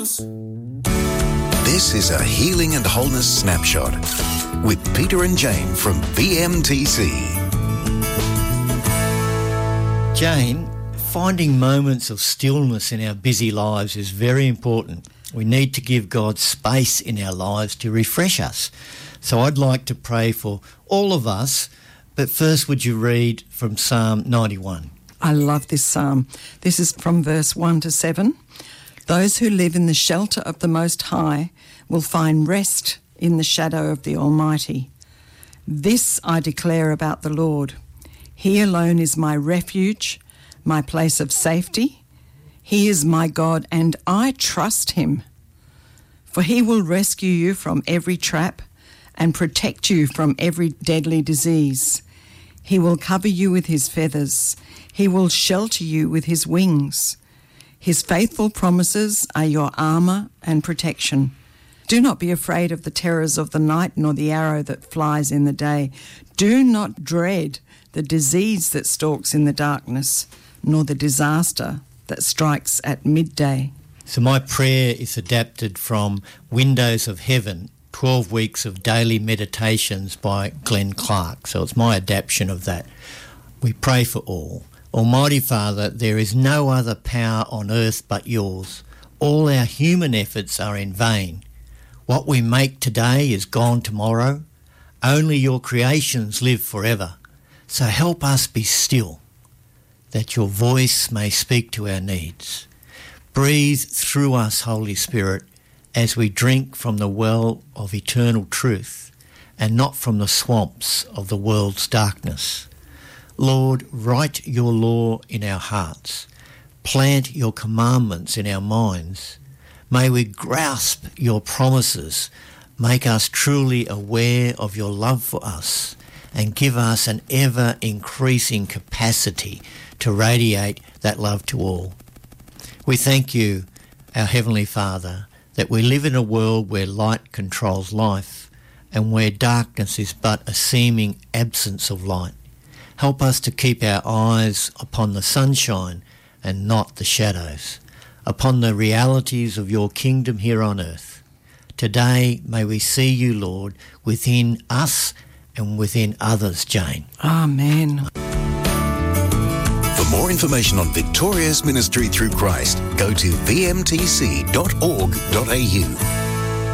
This is a Healing and Wholeness Snapshot with Peter and Jane from VMTC. Jane, finding moments of stillness in our busy lives is very important. We need to give God space in our lives to refresh us. So I'd like to pray for all of us, but first would you read from Psalm 91? I love this psalm. This is from verse 1 to 7. Those who live in the shelter of the Most High will find rest in the shadow of the Almighty. This I declare about the Lord. He alone is my refuge, my place of safety. He is my God, and I trust him. For he will rescue you from every trap and protect you from every deadly disease. He will cover you with his feathers. He will shelter you with his wings. His faithful promises are your armour and protection. Do not be afraid of the terrors of the night, nor the arrow that flies in the day. Do not dread the disease that stalks in the darkness, nor the disaster that strikes at midday. So my prayer is adapted from Windows of Heaven, 12 Weeks of Daily Meditations by Glenn Clark. So it's my adaptation of that. We pray for all. Almighty Father, there is no other power on earth but yours. All our human efforts are in vain. What we make today is gone tomorrow. Only your creations live forever. So help us be still, that your voice may speak to our needs. Breathe through us, Holy Spirit, as we drink from the well of eternal truth and not from the swamps of the world's darkness. Lord, write your law in our hearts. Plant your commandments in our minds. May we grasp your promises. Make us truly aware of your love for us and give us an ever-increasing capacity to radiate that love to all. We thank you, our Heavenly Father, that we live in a world where light controls life and where darkness is but a seeming absence of light. Help us to keep our eyes upon the sunshine and not the shadows, upon the realities of your kingdom here on earth. Today, may we see you, Lord, within us and within others, Jane. Amen. For more information on Victoria's ministry through Christ, go to vmtc.org.au.